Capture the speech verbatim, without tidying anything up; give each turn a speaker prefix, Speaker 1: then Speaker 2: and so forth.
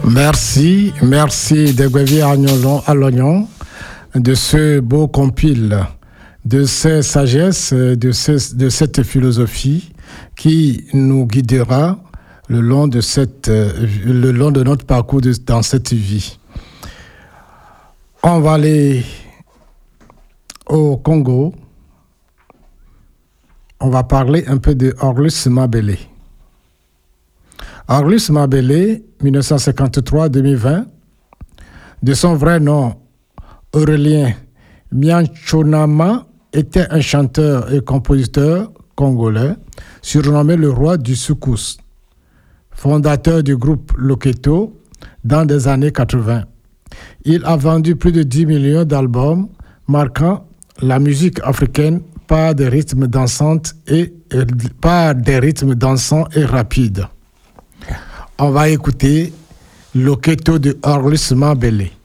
Speaker 1: Merci, merci de Guevier à l'oignon, de ce beau compile, de cette sagesse, de, ce, de cette philosophie qui nous guidera le long de, cette, le long de notre parcours de, dans cette vie. On va aller au Congo. On va parler un peu de Orlus Mabele. Orlus Mabele, dix-neuf cent cinquante-trois à deux mille vingt, de son vrai nom, Aurélien Mianchonama, était un chanteur et compositeur congolais, surnommé le roi du soukous, fondateur du groupe Loketo dans les années quatre-vingts. Il a vendu plus de dix millions d'albums, marquant la musique africaine par des rythmes dansants et, et par des rythmes dansants et rapides. On va écouter Loketo de Orlus Mabele.